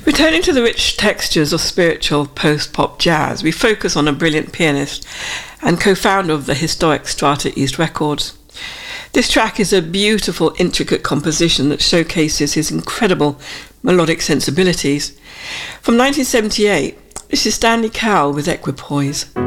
Returning to the rich textures of spiritual post-pop jazz, we focus on a brilliant pianist and co-founder of the historic Strata East Records. This track is a beautiful, intricate composition that showcases his incredible melodic sensibilities. From 1978, this is Stanley Cowell with Equipoise.